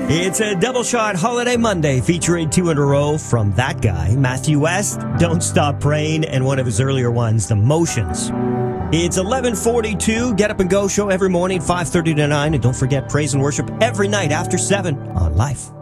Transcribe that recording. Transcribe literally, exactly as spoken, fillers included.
It's a double shot Holiday Monday featuring two in a row from that guy, Matthew West, Don't Stop Praying, and one of his earlier ones, The Motions. It's eleven forty-two, Get Up and Go show every morning, five thirty to nine, and don't forget praise and worship every night after seven on Life.